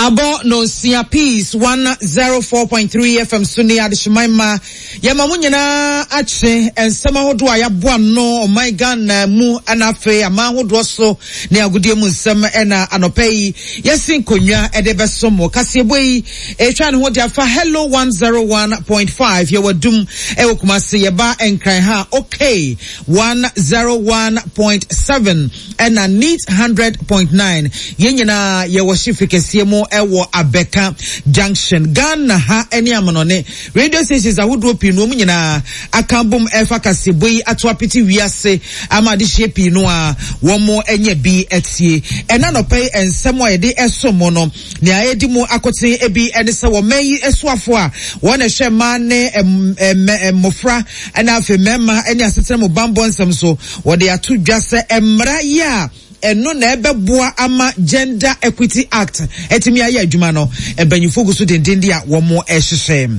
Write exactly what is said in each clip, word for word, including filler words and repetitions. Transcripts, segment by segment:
Abo no sia peace one oh four point three F M Sunni adishmaima yema munyina ache ensema hodo ayabo no my God na mu anafe ama hodo so ne agudie mu nsem ena anopei yesin konwa ede besomo kaseboi etwa ne ho dia fa hello one oh one point five ye wadum e wokumase ye ba enkran ha okay one oh one point seven ena neat one hundred point nine yenyina ye washifikesie mu ewo Abeka Junction Ghana ha eni amonone radio stations ahodo pinu mu nyina akambom efa kaseboi atoapiti wiase ama de shepi no a womo enye bi etie ena no pay ensemo yede esomo no ne ayedi mu akoten ebi ene se wo mayi esoafo a wona hwe ma ne mofra ena afi mema ene asetena mu bambo nsem so wode ato dwase emra ya eno na ebeboa ama Gender Equity Act etimi aye adwuma no ebanyifo guso dendende a wo mo ehyehyem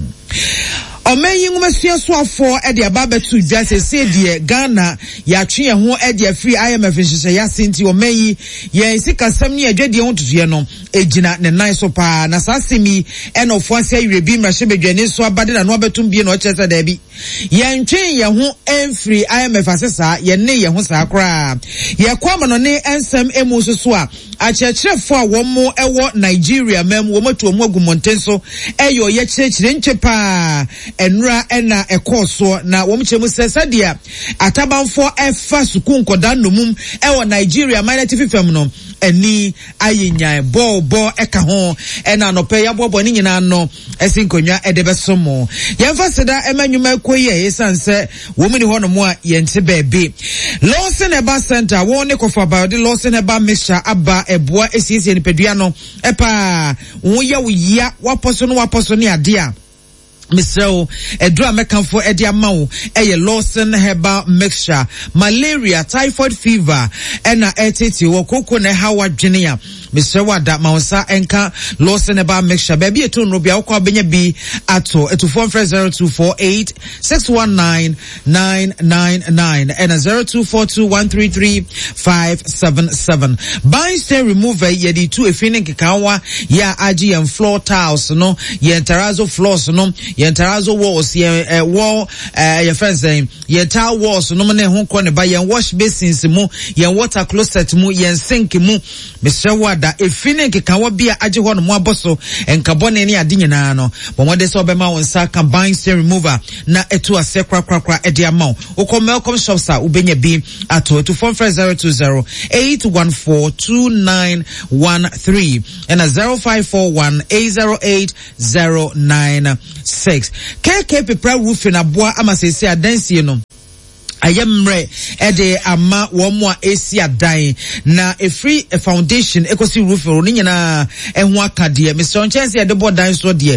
omenyi ngumesua soafo e de ababa tu dwase se de Ghana ya twe ho e de free I M F nhyehyɛ ya senti omenyi ye sikasam ne adwade ho tutuye no ejina ne nan so pa na sasemi e no fo ase ayerebi mrahye bedwane so abade na no abetum bie no kyerɛ da bi ye ntwen ye ho enfree I M F asesa ye ne ye ho saa kra ye kwama no ne ensem emu so so a akyerɛkyerɛfo a wo mo ewo Nigeria mem wo matu mu agumonten so eyo ye kyerɛkyerɛ nchepa enra ena ekoso na wo mchemu sesa dia atabanfo efa sukun koda nomum ewo Nigeria minor fifem no eni ayenyan bo bo eka ho ena no pe ya bobo ni nyina no esinkonwa edebesomo yemfa seda emanyuma ekoye esanse wo muni ho no mo a yente bebe Lawson Eba Center wo ne kofa ba de Lawson Eba Misha aba eboa esiesie ni pedua no epa wo ya wo ya waposo no waposo ni ade a Mister Edra Mekanfo Edi Amau Eye Lawson Herbal Mixture Malaria Typhoid Fever Ena etiti wo koko ne hawa dwenia Mister Wada Mausa Enka Lawson Herbal Mixture baby eto no bia wo benya bi ato eto four zero two four eight six one nine nine nine nine and zero two four two one three three five seven seven Bind stain remover yedi two efine kekawa ya agi and floor tiles no ye terrazzo floors no ye terrazzo walls ye uh, wall uh, ye fence ye tile walls no me ho ko ne ba ye wash basins mu ye water closet mu ye sink mu Mister Wada efine kekawa bia agi ho no mo aboso enkabone ne ade nyina no bomode so obema won sa kan bind stain remover na etu ase kra kra kra e dia ma wo kom welcome shops a ubenya bi ato to four zero two zero eight one four two nine one three and a zero five four one eight zero eight zero nine six K K Pepra roofing aboa amasese adansie no ayemre ede ama womo a esi adan na a free a foundation ekosi roof ro ni nyina ehun akade Mister Onchense ede bodan so de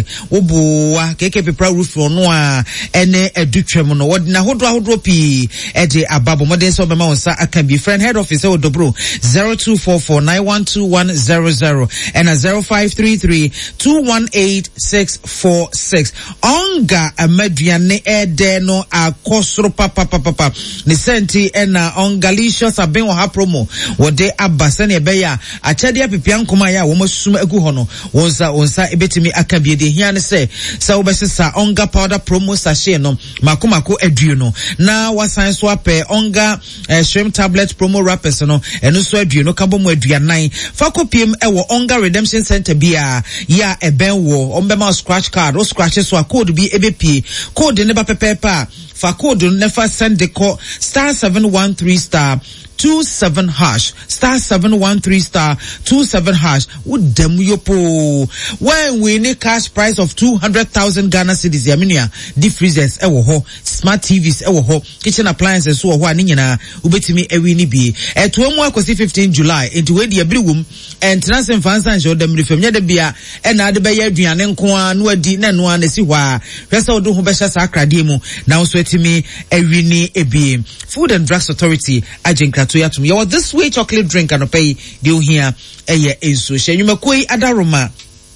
oboa K K Pepra roof no a ene edutwem no wodi na hodo ahodo pi ede ababo modern so bema wonsa aka bi friend head office o dobro zero two four four nine one two one zero zero and a zero five three three two one eight six four six onga amaduane ede no akosoro papa papa ni senti ena ongalicious aben wa promo wode abase ne beya achade apipia nkoma ya wo masum egu ho no wonsa wonsa ebetimi aka biede hia ne se sa obesesa onga powder promo sachet no makomako aduo no na wasan so ape onga eh, shrimp tablet promo wrappers no eno so aduo no kabomu aduanan fa kopiem ewo onga redemption center bia ya eben wo ombema scratch card o scratch so a code bi ebepie code ne ba pepepa fa code never send the call star seven one three star two seven hash star seven one three star two seven hash would dem yopo when we need cash prize of two hundred thousand Ghana cedis yaminia deep freezers ewo ho smart T Vs ewo ho kitchen appliances so ho ani nyina ubetimi ewi ni bi eto mu akosi fifteen July into we dia briwum entrance fansan show dem refem nya de bia e na de be ya aduane nko a no adi na no na si ho a hwesa odo ho be hya sa akrade mu na so etimi ewi ni ebi Food and Drugs Authority ajenka to yatum yo this way chocolate drink and pay deal here eye enso hye nyumakoi adaroma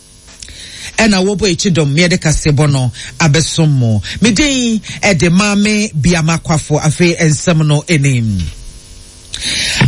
ena wo boy chidom me de kasebono abesomo me den e de mame biamakwafo afi ensem no enim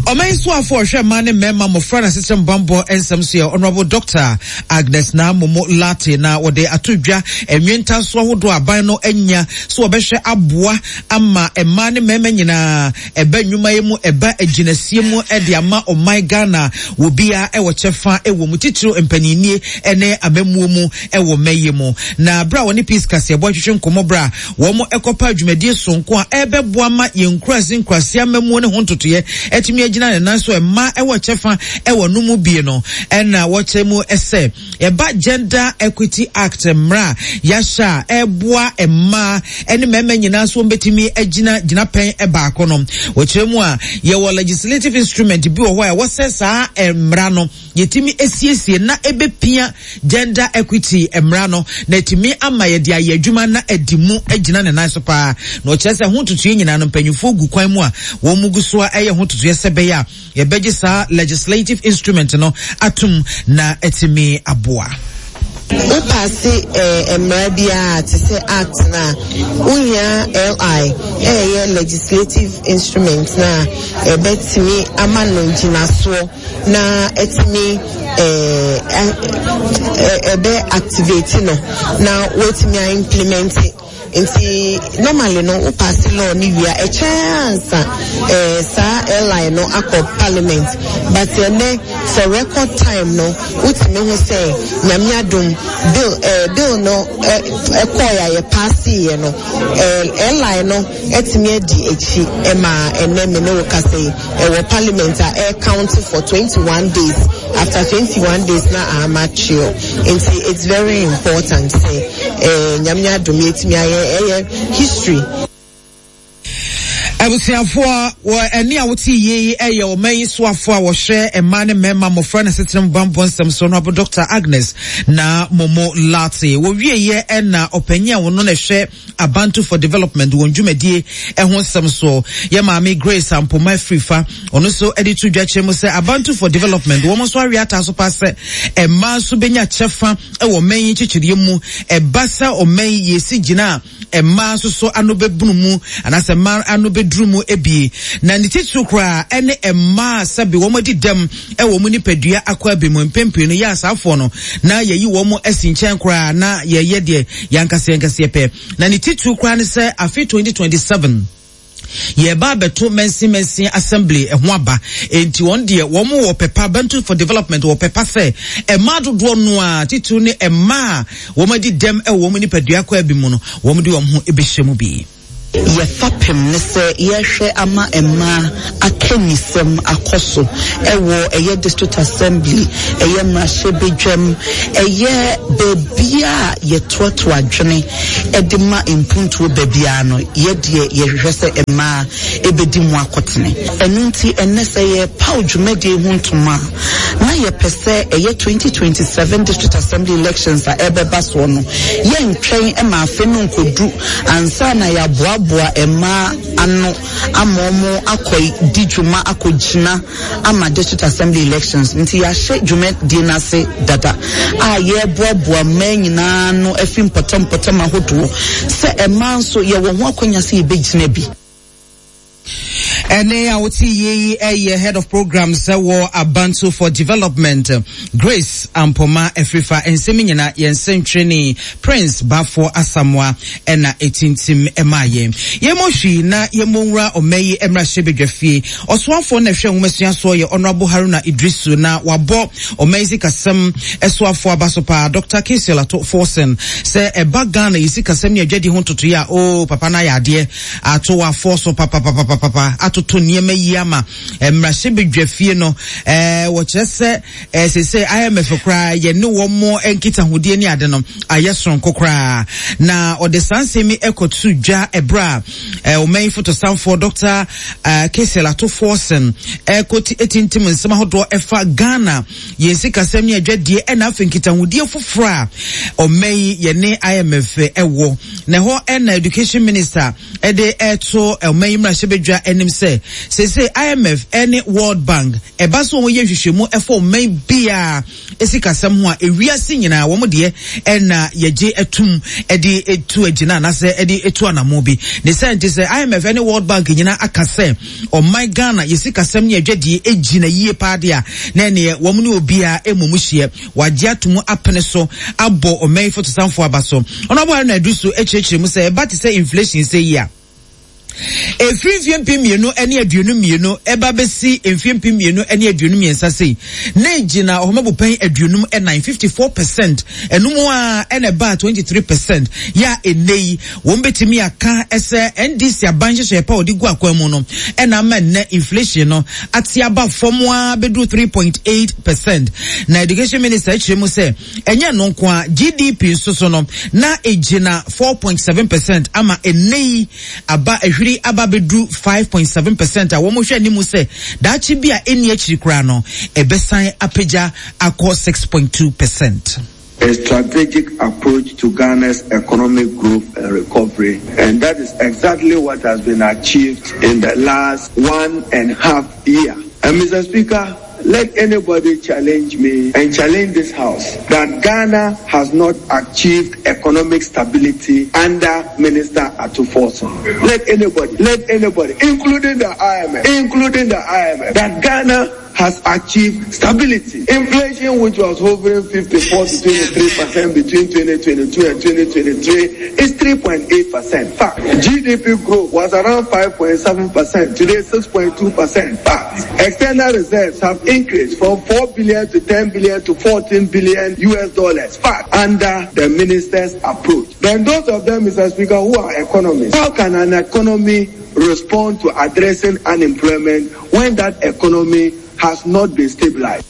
Omen so afọ hwe man ne mema mo frana system bambo ensem so honorable Doctor Agnes na Momo Latte na wode atodwa enwenta so hodo aban no anya so obehwe aboa ama ema ne mema nyina eba nnwuma yemu eba aginasie mu e de ama o my Ghana wo bia e wo chefa e wo mutitiro empaninie ene abamuo mu e wo mayemu na bra woni peace kase ebo twetwe nkomo bra wo mo ekopa adwumadie sonko a ebeboa ma yenkrasi nkrasi amamuo ne ho ntotoye etimi agina ne nan so ema e wo chefa e wo no mu bie no ena wo chemu ese eba Gender Equity Act mra yasha eboa ema ene mema nyina so mbetimi agina gina pen e ba akono wo chemu a ye wo legislative instrument bi wo ho a wo sesa emra no yetimi esiesie na ebepia gender equity emra no na etimi ama ye dia ye adwuma na edimu agina ne nan so pa no chese ho tutu nyina no panyufo gu kwan mu a wo mugu so a eye ho tutu yesebe ya ye beji sa legislative instrument no atum na etimi aboa we pass eh emradia to say act na unya li eh legislative instrument na e betimi amano gina so na etimi eh eh be activate no na wetimi implement it. Inti normally no u pass law ni we a chance eh sa airline no akọ parliament but ene for record time no utime ho say nyame adom bill eh bill no eh koya ye pass ye no eh airline no etime adi echi e ma ene me no ka say e wo parliament a e count for twenty-one days after twenty-one days na amateur inti it's very important say eh nyame adom etime aye history. Abusiafo wo eni a woti ye eye o man so afo a wo hwe ema ne mema mo frana system bambo nsem so no abo Doctor Agnes na Momo Latte wo wie ye na opanya wo no na hwe Abantu for Development wo ndwumadie e ho nsem so ye maami Grace Ampoma Frifa ono so edi to dwa chemu se Abantu for Development wo mo so awi ata so passe ema so benya chefa e wo man chichiri mu e basa o man yesi gina ema so so anobebunu mu anase ma anobe drumu ebi na nititu kra ene emma sabi wo modi dem e wo mu nipadua akwa bemu mpempe no ya asafo no na yeyi wo mu esinchen kra na yeye de yankase yankase pe na nititu kra ne se afi twenty twenty-seven ye ba beto mensi mensi assembly ehho aba enti won de wo mo wo pepa Bantu for Development wo pepa se e ma dodo no a titu ne emma wo modi dem e wo mu nipadua akwa bi mu no wo mu de wo ho ebehwemu bi ye fapem ne se ye hwe ama emma akenisem akoso ewo eye district assembly eye mrahye bedwam eye bebia ye toto adwene edema impuntu bebia no ye de ye hwe se emma ebedi mu akotene enunti enese ye paudwumade huntuma na ye pese eye twenty twenty-seven district assembly elections a ebeba so no ye ntwen ema afenu nkodu ansa na ya boa boa ema ano amomo akoi dijuma akojina ama district assembly elections nti ya hye jume dinase dada a ye boaboa manyina no afim potom potom ahodo se ema nso ye wo ho akonya se ebegina bi ene a woti ye eye head of programs wo Abantu for Development Grace Ampoma Afrifa ensemi nyina yensentwe ni Prince Bafo Asamoah ena etintim emaye yemohwi na yemonwura omeyi emrahye bedwafie osoafo na hwe nwumesua so ye Honorable Haruna Idrisu na wabo omeyi kasem esoafo abasopa Doctor Kisela to Forsen se eba Ghana yisi kasem ne adwadi ho toto ya o papa na yade ato wa forso papa papa papa ato to niema yama emrahye bedwafie no eh wo kyerese eh sese I M F kra ye ne wo mo enkita hodie ni ade no ayesron kokra na ode sansemi ekotu dwa ebra eh o main photo for Doctor uh, Kisela to Forsen ekoti etintim nsema hodo efa Ghana yesi kasem ne adwadie e na afenkita hodie fofora o main ye ne I M F ewo na ho en education minister e de eto o main mrahye bedwa enim se say say say I M F any World Bank e ba so won ye hwehwemu e for man bia esikasam ho a ewiase nyina wo mo de e na yeje etum e de etu agina na se e de etu anamo bi ne scientist say I M F any World Bank nyina akase o my Ghana yesikasam ne adwade egina yie paade a na ne wo mo ne obi a emomu hie wagye atomu apene so abo o man for to sanfo abaso ono bo na adu so echechire mu say but say inflation say ya e free fm mienu ene aduonu mienu eba besi mfm mienu ene aduonu miensa sei na gina ohomabu pen aduonum e nine fifty-four percent enumu a ene ba twenty-three percent ya enei won betimi aka ese N D C abanhye shepa odi gu akwamu no ena ma na inflation no ati aba fomu a bedu three point eight percent na education minister chiremu se enye no nko a G D P so so no na egina four point seven percent ama enei aba ehwiri aba bedu five point seven percent a wo mo hwe ni mu se daachi bia eni akiri kra no ebesan apeja akọ six point two percent. A strategic approach to Ghana's economic growth and recovery, and that is exactly what has been achieved in the last one and a half year. And Mister Speaker, let anybody challenge me and challenge this house that Ghana has not achieved economic stability under Minister Atufoso. Let anybody, let anybody, including the I M F, including the I M F, that Ghana has achieved stability. Inflation, which was hovering fifty-four to twenty-three percent between twenty twenty-two and twenty twenty-three, is three point eight percent. Fact. G D P growth was around five point seven percent. Today, six point two percent. Fact. External reserves have increased from four billion to ten billion to fourteen billion U S dollars. Fact. Under the minister's approach. Then those of them, Mister Speaker, who are economists, how can an economy respond to addressing unemployment when that economy has not been stabilized?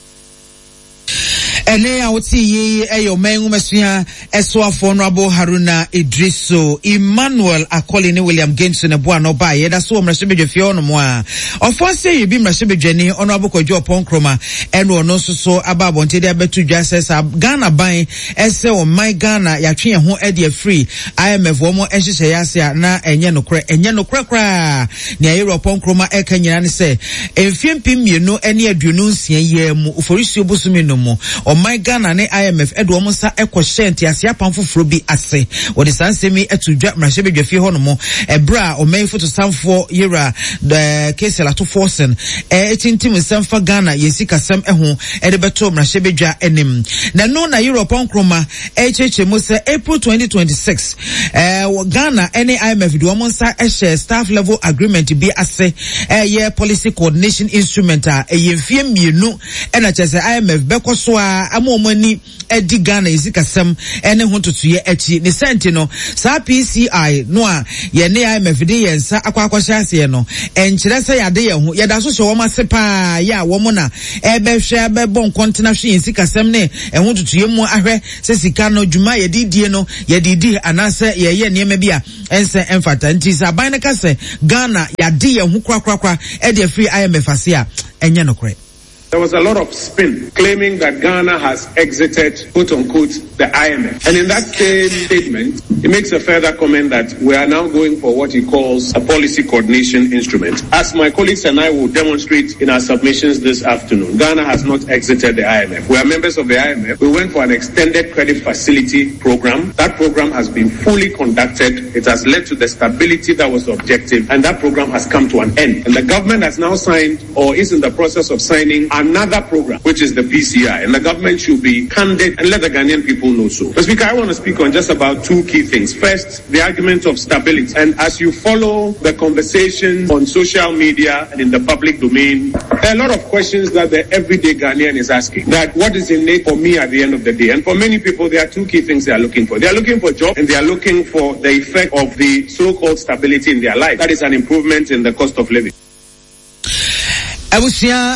Ene awoti yi eyo mengu mesua eso Honorable Haruna Idriso Emmanuel Akoli ni William Genson ebo anoba ye da so mrashebedwefie ono mo a ofonse yi bi mrashebedwani Honorable Kojo Ponkroma eno ono soso aba bonte de abetu dwasesa Ghana ban ese o my Ghana ya twe ho e de free I M F wo mo enhyehyɛ yase na enye nokre enye nokre kra ne ayero Ponkroma e kanyina ne se emfiempim mienu ene aduonu nsia ye mu oforisi obosumi no mu o my Ghana ne I M F edo omo sa ekohyente asia pamfoforo bi ase wo de sansemi etudwa mrashebedwafie ho no mo ebra o man foto samfo yera the case lato forcen e tintim samfa Ghana yesika sam eho e de beto mrashebedwa enim na no na Europe onkroma e cheche mo se April twenty twenty-six eh Ghana ne I M F do omo sa e share staff level agreement bi ase e ye policy coordination instrument a e yemfie mienu e na chese I M F bekoso a amomani edi Ghana izikasem ene hontotoye echi ne senti no sa P C I no a ye ne I M F de yensa akwakwahye no enkyere se yade ye ho yeda so hye wo masepa ya wo mo na ebe hwe ebe bon kontena hwe izikasem ne ehontotoye mu ahwe se sika no dwuma ye didie no ye didi anase ye ye niema bia ense emfata nti sa ban ne kase Ghana yade ye ho kwakrakra e de free I M F ase a enye no kore. There was a lot of spin claiming that Ghana has exited, quote unquote, the I M F. And in that same statement, he makes a further comment that we are now going for what he calls a policy coordination instrument. As my colleagues and I will demonstrate in our submissions this afternoon, Ghana has not exited the I M F. We are members of the I M F. We went for an extended credit facility program. That program has been fully conducted. It has led to the stability that was the objective, and that program has come to an end. And the government has now signed or is in the process of signing another program, which is the P C I, and the government should be candid and let the Ghanaian people know so. Mister Speaker, I want to speak on just about two key things. First, the argument of stability. And as you follow the conversation on social media and in the public domain, there are a lot of questions that the everyday Ghanaian is asking. That what is in it for me at the end of the day? And for many people, there are two key things they are looking for. They are looking for jobs and they are looking for the effect of the so-called stability in their life. That is an improvement in the cost of living. Abusia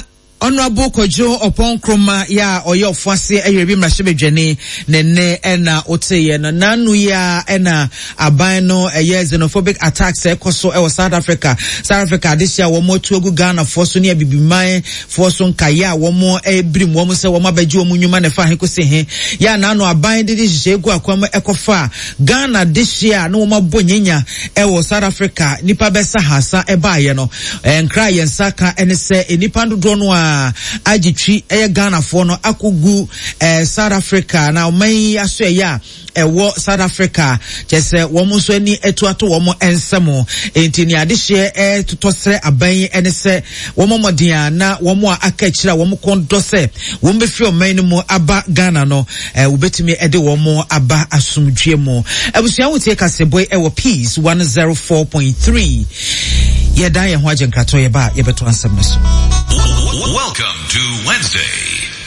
Honorable Kojo Opon Kroma ya oyo fuase eyebi mrashebedwene nene ena oteye no nanu ya ena abano eye xenophobic attacks ekoso e South Africa South Africa this year womo tuogu Ghana forso ne bibiman forso nkaya womo ebrim womo se womo abaji womo nyuma ne fa he ko se he ya na no aban de jegu akwam ekofa Ghana this year no womo bonyenya e South Africa nipa besa hasa e baaye no enkra yensaka ene se enipa dodo no a agitwi e Ghana for no akogu eh, South Africa na oman aso ya ewo South Africa chese womo so ani etuato womo ensemo enti ni adehye e tutosre aban ene se womo modia na womo aka kira womo kondo se womo be fi oman mu aba Ghana no eh, ubetimi ede womo aba asumdwe mu abusia wotie kaseboy ewo Peace one oh four point three ye dan ye ho agenkrato ye ba ye beto ansem so. Welcome to Wednesday.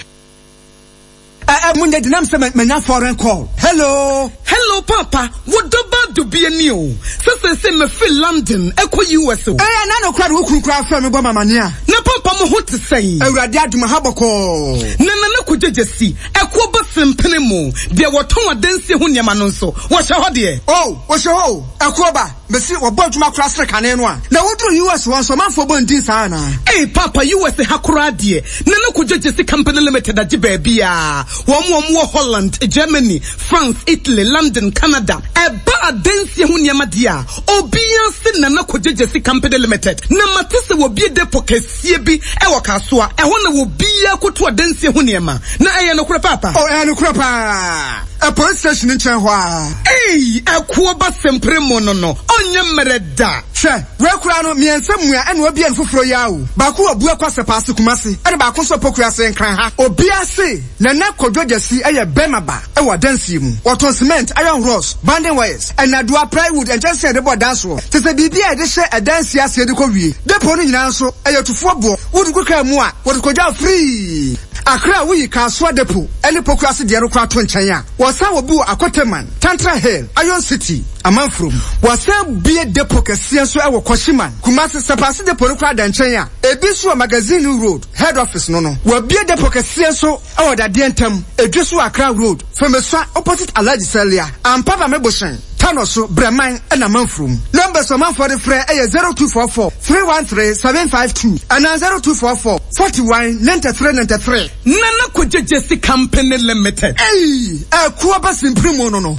Uh, Monday, the name say my foreign call. Hello, hello, Papa. What about to be a new? So say me feel London, echo U S O. Eh, na no crowd who could cry from me, Boma Mania. Na Papa mo what to say? Eh, Radiad Mahabako. Na na na kuja jesi. Echo ba sempene mo. Dia watonwa dense hu nyama nonso. Washa hodie. Oh, washa ho. Echo ba. Mesi wabojuma krasre kanenwa. Na wodru U S one so man for bondin sana. Eh, Papa U S hakura die. Na na kuja jesi company limited ajibe bia. Wamwa Holland, Germany, France, Italy, London, Canada. Eba adensi hu nyama dia. Obiya si na na kuja jesi company limited. Na matise wobiye depo kesie bi ewa kasua. Eho na wobiya kutu adensi hu nyama. Na eya no kura Papa. Oh, eya no kura pa. A police station in Chenhua. Hey, a kuoba sempre monono. Onye mereda. She, we kura no miense mua ene obi en foforo yawo. Baku obu akwa se pass kumasi. Ene baku so pokua se nkran ha. Obi ase na na kodwojasi eye bemaba e wa dansi mu. Waton cement, iron rods, banding wires, and adua plywood and just say the board dance wo. Te se bibia e de hye e dansi ase de ko wie. Depo no nyina so eye tufo bo. Wodu kuka mu a, wodu kodwa free. Akra wuyi kaswa depo ene pokua se de ro kwa to nchen a. Wasa wo bu akoteman, Tantra Hill, Iron City, Amanfrom. Wasa bie depo kese so e wo Koshiman. Kumasi sepase depo ro kwa da nchen a. Ebi so magazine road, head office no no. Wa bie depo kese so e wo da de ntem. Edweso Accra road, from a opposite Alaji Celia, and Papa Meboshen. Tanoso, Breman, and Amanfrom. Numbers of man for the fray is zero two four four, three one three, seven five two, and zero two four four, forty-one, ninety-three, ninety-three. Nana Kuja Jesse Company Limited. Hey, a Kuabas in Primo no.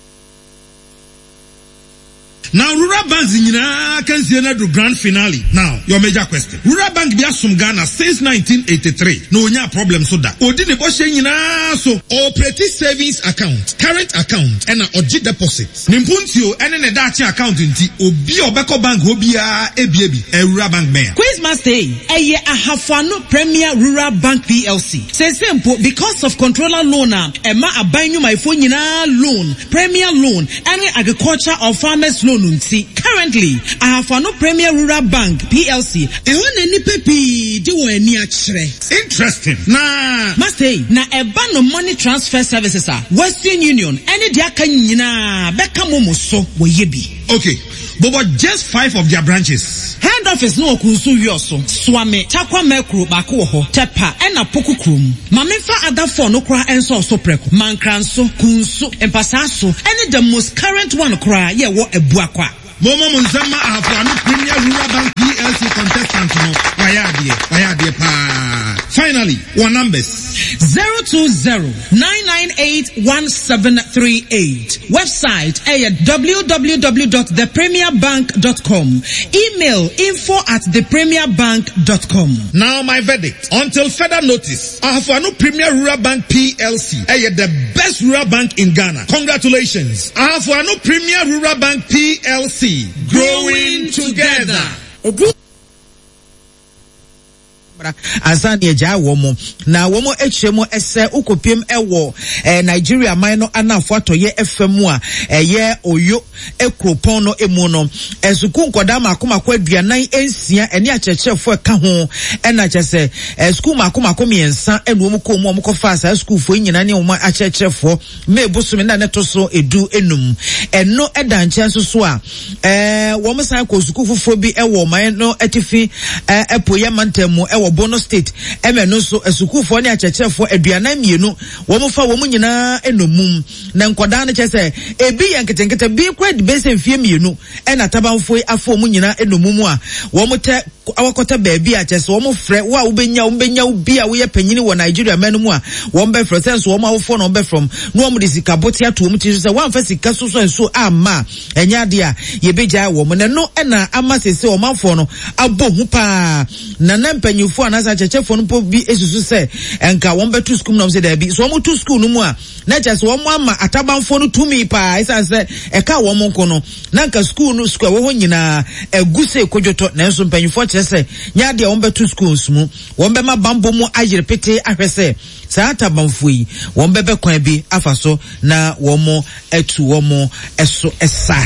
Now, Rural Bank nyina can see the grand finale. Now, your major question. Rural Bank be asum Ghana since nineteen eighty-three. No nya problem so that. Odi ne boshe nyina so operating savings account, current account, and a oji deposit. Nimpuntio ene ne dachi account nti obi obeko bank obi a ebi ebi e Rural Bank me. Quizmaster eye ahafano Premier Rural Bank P L C. Say simple because of controller loan a ema aban nyuma ifo nyina loan, Premier loan, and agriculture or farmers loan. Currently, I have no Premier Rural Bank P L C. Interesting. Nah, Master, na eba no money transfer services are Western Union. Any diaka nyina beka momo so yebi. Okay, but what just five of their branches? Head office no kunsu yoso. Swame takwa mekru bako ho tepa ena poku krum. Mamenfa other four no kra enso so preko. Mankranso kunsu empasaso. Any the most current one kra ye wo ebua kwa. Momo Munzama Ahafano Premier Rural Bank P L C contestant no wayadie wayadie pa. Finally, one numbers zero two zero nine nine eight one seven three eight. Website a w w w dot the premier bank dot com. Email info at the premier bank dot com. Now my verdict. Until further notice, Ahafano Premier Rural Bank P L C a the best rural bank in Ghana. Congratulations. Ahafano Premier Rural Bank P L C. Growing together. Azani eja womo na womo echemo ese ukopiem ewo eh, Nigeria mino anafo atoye F M a eye oyo ekropon no emu no esuku nkoda makoma kwa aduanan ensia ene achechefo ka ho ena chese esku makoma komiensa enu omu ko mu omko fa sa school fo nyina ne omu achechefo mebusumi na neto so edu enum eno eda nche so a eh womo san ko suku fofo bi ewo man no etifi eh epoye mantemu ewo ɛwɔ Bono State ɛmɛ no so esukufo ne akyerɛkyerɛfo aduanan mienu wɔn fa wɔn nyinaa enomum na nkɔdaa no kyɛ sɛ ebi yɛ nketenkete bi kura de bɛsɛ mfie mienu ɛna tabanfo afɔ wɔn nyinaa enomum a wɔn tɛ awakɔta baabi a kyɛ sɛ wɔn frɛ wo a wobɛnya wobɛnya obi a woyɛ panyini wɔ Nigeria man mu a wɔn bɛ frɛ sɛ so wɔn awofo na wɔn bɛ from no wɔn de sika bote ato wɔn ti so sɛ wɔn amfa sika so so nso ama ɛnya ade a yɛbɛgya wɔn na no ɛna ama sese wɔn afɔ no abɔ hu paa na na mpanyinfo anasa kyerɛkyerɛfo no po bi esusu sɛ ɛnka wɔn bɛto school na wɔn sɛ daabi so wɔn to school no mu a na kyɛ sɛ wɔn ama atabanfo no tumi paa ɛsan sɛ ɛka wɔn nko no na nka school no school ɛwɔ hɔ nyinaa ɛgu sɛ kodwoto na nso mpanyinfo kyerɛ sɛ nya ade a wɔn bɛto schools mu wɔn bɛma bambɔ mu ayere pete ahwɛ sɛ saa atabanfo yi wɔn bɛbɛ kwan bi afa so na wɔn ɛtu wɔn ɛso ɛsa.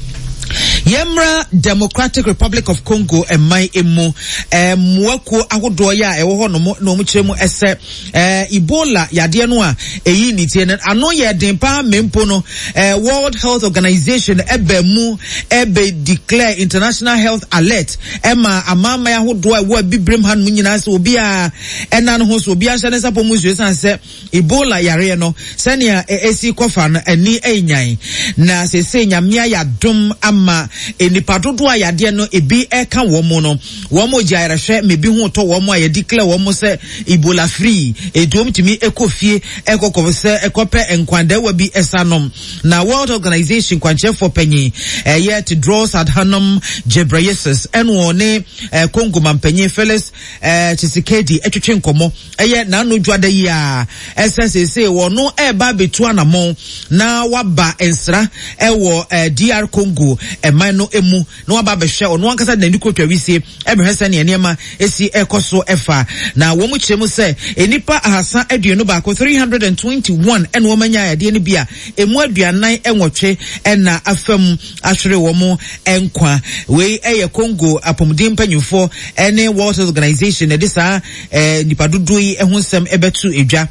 Yemra Democratic Republic of Congo emai emu eh muako ahodoɔ ya ɛwɔ hɔ no mo no mo kyerɛ mu ɛsɛ eh Ebola yadeɛ no a eyi ni tie no ano yɛ den pa mempo no eh World Health Organization ebe mu ebe declare international health alert ema amama ahodoɔ a ɛwɔ bibrem han mu nyinaa sɛ obi a ɛna no ho so obi a hyɛ ne sapo mu so san sɛ Ebola yare no sɛnea esi kɔfa no ani enyan na sese nyamea ya dom ma enipa dodo a yade no ebi eka wo mo no wo mo gyairehwe mebi hu to wo mo a ye declare wo mo se Ebola free edom timi ekofie ekokov se ekope enkwanda wa bi esanom na World Organization kwanche for penyi eh yet draws Adhanom Ghebreyesus enwo ne Congo mampenyi Felix eh Tshisekedi etwetwe nkomo eye na no dwada yi a ssese wo no e ba betu anamo na waba ensra ewo D R Congo ɛman no emu na waba bɛhwɛ ɔno ankasa na ndiko twa wisie ɛbɛhwɛ sɛ ne nneɛma esi ɛkɔso ɛfa na wɔn mu kyerɛ mu sɛ enipa ahasa aduonu baako three hundred twenty-one ɛna wɔn anya yadeɛ no bi a emu aduanan ɛnwɔtwe ɛna afam ahwere wɔn ɛnkwa wei ɛyɛ Congo apɔmuden mpanyinfoɔ ɛne World Health Organization ɛde saa ɛɛ nipa dodo yi ɛho nsɛm ɛbɛto edwa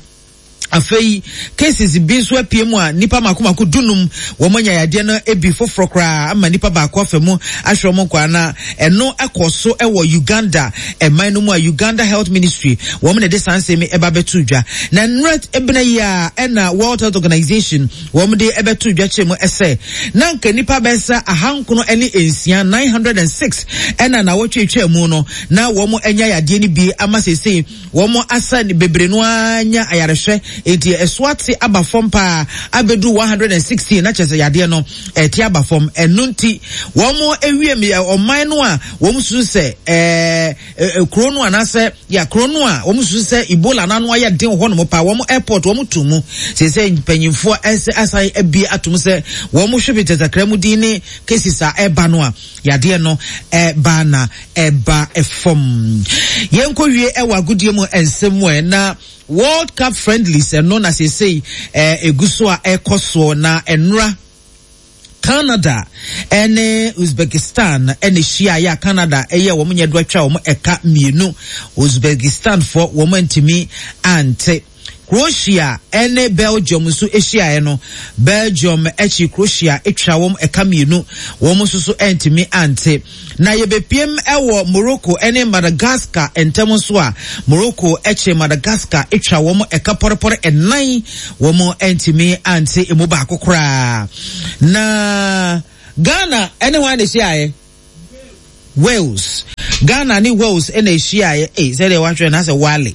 afei cases bi so apie mu a nipa makomako dunum wo manya yade no ebi foforo kra ama nipa ba akɔ fa mu ahwɛ mo kwa na ɛno ɛkɔso ɛwɔ Uganda ɛman no mu a Uganda Health Ministry wo mo ne de sanse me ɛba betu dwa na nret ebena yi a ɛna World Health Organization wo mo de ɛbetu dwa kyɛ mu ɛsɛ na nka nipa bɛsa ahankono ɛne ensia nine hundred six ɛna na wɔtwetwe mu no na wo mo anya yade ni bi ama sese wo mo asa ni bebre no anya ayarehwɛ eti eswati abafom pa abedu one hundred sixty na kyese yade no eti abafom enunti wo mo ewie me oman no a wo mo susu se eh kro no anase ya kro no a wo mo susu se Ebola na no aye den ho no pa wo mo airport wo mo tumu se se panyimfo ese asai abi atum se wo mo hwebete zakra mu din ni cases a eba no a yade no e ba na eba efom yenko wie e wa godie mu ensem na World Cup friendlies and known as I say eh eguso a ekoso na enra Canada ene Uzbekistan ene Shia ya Canada eye wo munye do atwa wo eka mienu Uzbekistan for wo mantimi ante Croatia ene Belgium so Asia eno Belgium echi Croatia etwa wo eka mienu wo mususu entimi ante na yebepiem ewo Morocco ene Madagascar entemo so a Morocco eche Madagascar etwa wo eka porepore enan wo entimi ante emu ba akokora na Ghana ene wan Asia Wales Ghana ni Wales ene Asia eh say they watch na say wale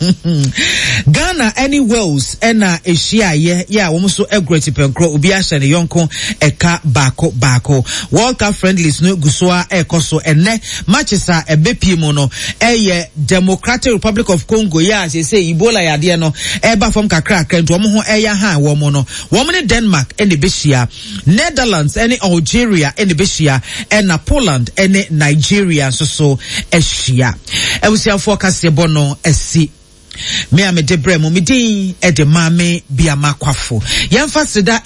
Ghana any Wales ena Asia ye ya wo so egreti penkro obi ahye ne yonko eka bako bako World Cup friendlies no gusoa ekoso ene matches a ebepie mu no eye Democratic Republic of Congo ya say say Ebola yade no eba from kakra kranto wo ho eya han wo mo no wo mo ne Denmark ene behia Netherlands ene Algeria ene behia ena Poland ene Nigeria so so ehia ewusia forecast bono esi me am de bremo me din e de mame bia makwafo yemfa seda